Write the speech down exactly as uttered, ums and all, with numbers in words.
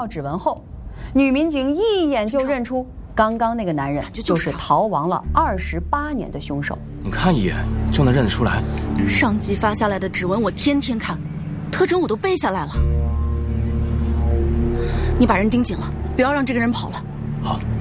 到指纹后，女民警一眼就认出刚刚那个男人就是逃亡了二十八年的凶手。 你看一眼就能认得出来。 上级发下来的指纹我天天看，特征我都背下来了。你把人盯紧了，不要让这个人跑了。 好。